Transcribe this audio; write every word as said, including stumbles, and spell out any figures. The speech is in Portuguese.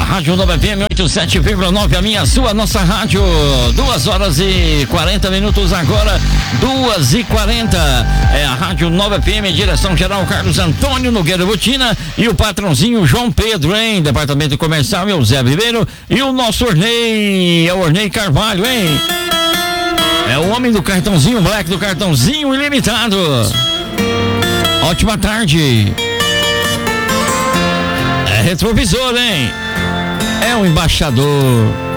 Rádio Nova F M oitenta e sete vírgula nove, a minha, sua, nossa rádio. Duas horas e quarenta minutos agora, duas e quarenta. É a Rádio Nova F M, direção geral Carlos Antônio Nogueira Botina e o patrãozinho João Pedro, hein? Departamento Comercial, é o Zé Ribeiro e o nosso Ornei, é o Ornei Carvalho, hein? É o homem do cartãozinho black, do cartãozinho ilimitado. Ótima tarde. É retrovisor, hein? É o embaixador.